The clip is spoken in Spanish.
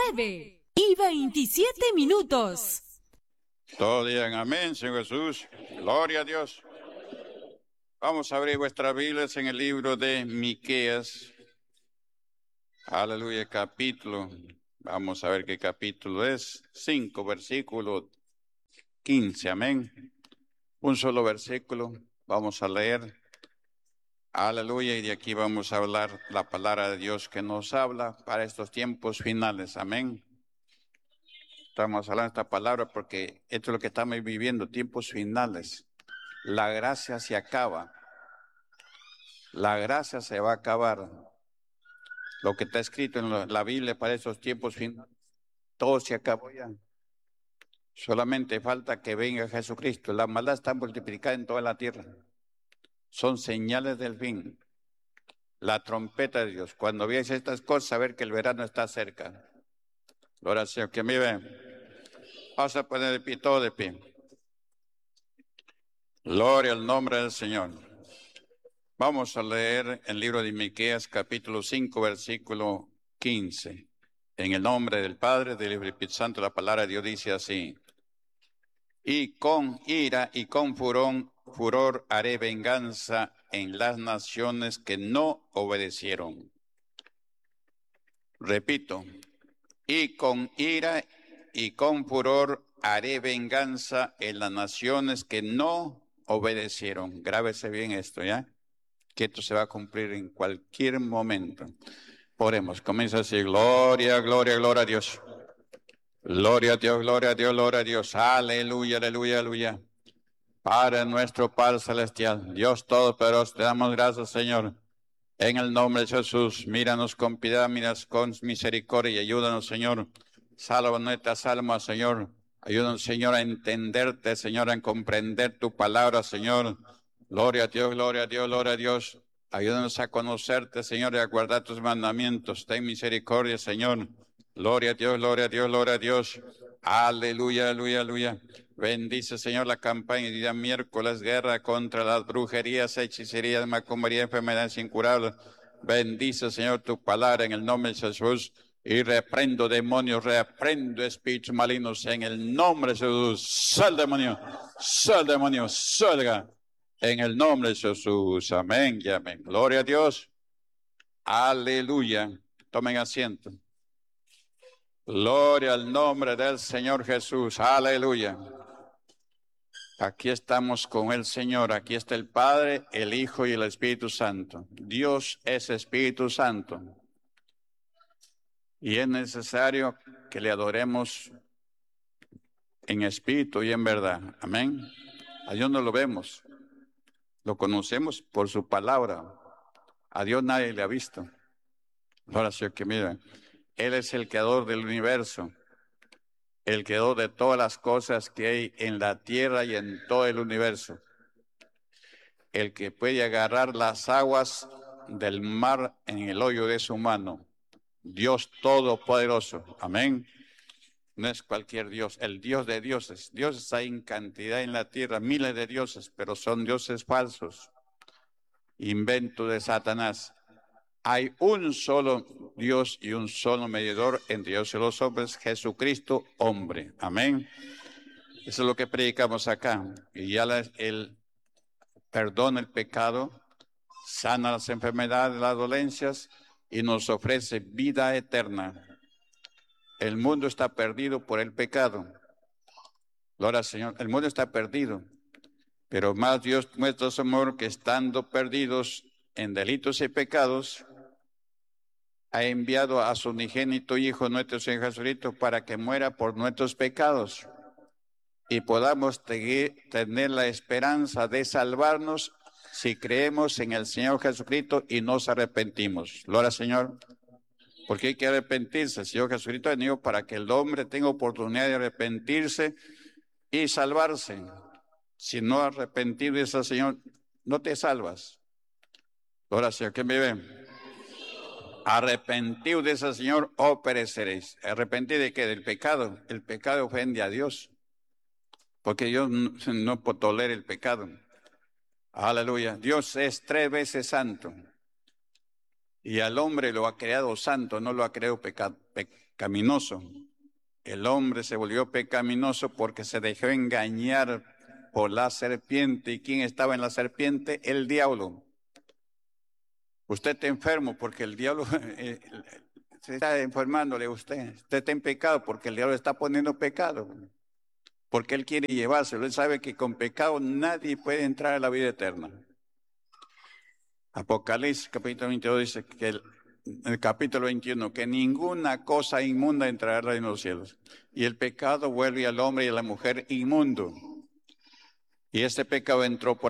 9:27. Todos digan amén, Señor Jesús. Gloria a Dios. Vamos a abrir vuestras Biblias en el libro de Miqueas. Aleluya, capítulo. Vamos a ver qué capítulo es. 5, versículo 15. Amén. Un solo versículo. Vamos a leer. Aleluya. Y de aquí vamos a hablar la palabra de Dios que nos habla para estos tiempos finales. Amén. Estamos hablando de esta palabra porque esto es lo que estamos viviendo, tiempos finales. La gracia se acaba. La gracia se va a acabar. Lo que está escrito en la Biblia para esos tiempos finales, todo se acabó ya. Solamente falta que venga Jesucristo. La maldad está multiplicada en toda la tierra. Son señales del fin. La trompeta de Dios. Cuando veáis estas cosas, saber que el verano está cerca. Gloria al Señor, que me ve. Vamos a poner de pie, todo de pie. Gloria al nombre del Señor. Vamos a leer el libro de Miqueas, capítulo 5, versículo 15. En el nombre del Padre, del Hijo y del Espíritu Santo, la palabra de Dios dice así. Y con ira y con furor haré venganza en las naciones que no obedecieron. Repito, y con ira y con furor haré venganza en las naciones que no obedecieron. Grábese bien esto, ¿ya? Que esto se va a cumplir en cualquier momento. Oremos, comienza a decir, gloria, gloria, gloria a Dios. Gloria a Dios, gloria a Dios, gloria a Dios. Aleluya, aleluya, aleluya. Padre nuestro, Padre celestial, Dios todopoderoso, te damos gracias, Señor. En el nombre de Jesús, míranos con piedad, míranos con misericordia y ayúdanos, Señor. Salva nuestras almas, Señor. Ayúdanos, Señor, a entenderte, Señor, a comprender tu palabra, Señor. Gloria a Dios, gloria a Dios, gloria a Dios. Ayúdanos a conocerte, Señor, y a guardar tus mandamientos. Ten misericordia, Señor. Gloria a Dios, gloria a Dios, gloria a Dios. Aleluya, aleluya, aleluya. Bendice, Señor, la campaña de día miércoles, guerra contra las brujerías, hechicerías, macumbería, enfermedades incurables. Bendice, Señor, tu palabra en el nombre de Jesús. Y reprendo demonios, reprendo espíritus malignos en el nombre de Jesús. Sal demonio, salga. En el nombre de Jesús. Amén y amén. Gloria a Dios. Aleluya. Tomen asiento. Gloria al nombre del Señor Jesús. Aleluya. Aquí estamos con el Señor. Aquí está el Padre, el Hijo y el Espíritu Santo. Dios es Espíritu Santo. Y es necesario que le adoremos en espíritu y en verdad. Amén. A Dios no lo vemos. Lo conocemos por su palabra. A Dios nadie le ha visto. Ahora sí que mira. Él es el creador del universo. El creador de todas las cosas que hay en la tierra y en todo el universo. El que puede agarrar las aguas del mar en el hoyo de su mano. Dios todopoderoso. Amén. No es cualquier Dios, el Dios de dioses. Dioses hay en cantidad en la tierra, miles de dioses, pero son dioses falsos. Invento de Satanás. Hay un solo Dios y un solo mediador entre Dios y los hombres, Jesucristo, hombre. Amén. Eso es lo que predicamos acá. Y ya Él perdona el pecado, sana las enfermedades, las dolencias y nos ofrece vida eterna. El mundo está perdido por el pecado. Gloria al Señor. El mundo está perdido. Pero más Dios muestra su amor que estando perdidos en delitos y pecados, ha enviado a su unigénito Hijo, nuestro Señor Jesucristo, para que muera por nuestros pecados y podamos tener la esperanza de salvarnos si creemos en el Señor Jesucristo y nos arrepentimos. Gloria al Señor. Porque hay que arrepentirse. El Señor Jesucristo ha venido para que el hombre tenga oportunidad de arrepentirse y salvarse. Si no arrepentido es el Señor, no te salvas. Gloria al Señor. ¿Quién me ve? Arrepentido de ese Señor o pereceréis. ¿Arrepentido de qué? Del pecado. El pecado ofende a Dios. Porque Dios no tolera el pecado. Aleluya. Dios es 3 veces santo. Y al hombre lo ha creado santo, no lo ha creado pecaminoso. El hombre se volvió pecaminoso porque se dejó engañar por la serpiente. ¿Y quién estaba en la serpiente? El diablo. Usted está enfermo porque el diablo se está enfermándole a usted. Usted está en pecado porque el diablo está poniendo pecado. Porque él quiere llevárselo. Él sabe que con pecado nadie puede entrar a la vida eterna. Apocalipsis capítulo 22 dice que el capítulo 21, que ninguna cosa inmunda entrará al reino de los cielos. Y el pecado vuelve al hombre y a la mujer inmundo. Y este pecado entró por